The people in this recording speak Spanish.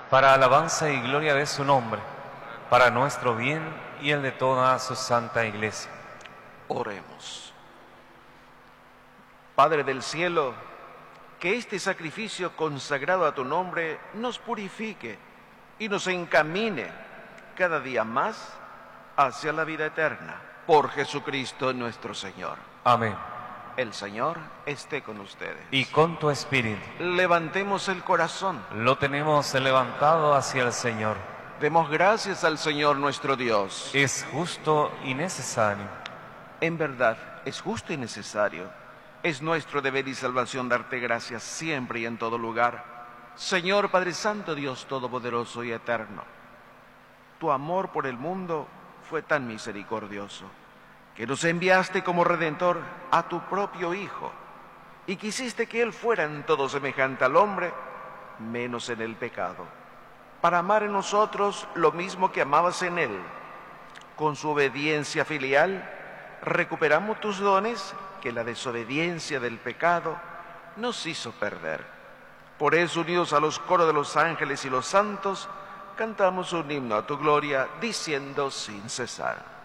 para alabanza y gloria de su nombre, para nuestro bien y el de toda su santa Iglesia. Oremos. Padre del cielo, que este sacrificio consagrado a tu nombre nos purifique y nos encamine cada día más hacia la vida eterna. Por Jesucristo nuestro Señor. Amén. El Señor esté con ustedes. Y con tu espíritu. Levantemos el corazón. Lo tenemos levantado hacia el Señor. Demos gracias al Señor nuestro Dios. Es justo y necesario. En verdad, es justo y necesario. Es nuestro deber y salvación darte gracias siempre y en todo lugar. Señor Padre Santo, Dios Todopoderoso y Eterno. Tu amor por el mundo fue tan misericordioso que nos enviaste como Redentor a tu propio Hijo y quisiste que Él fuera en todo semejante al hombre, menos en el pecado, para amar en nosotros lo mismo que amabas en Él. Con su obediencia filial recuperamos tus dones que la desobediencia del pecado nos hizo perder. Por eso, unidos a los coros de los ángeles y los santos, cantamos un himno a tu gloria, diciendo sin cesar.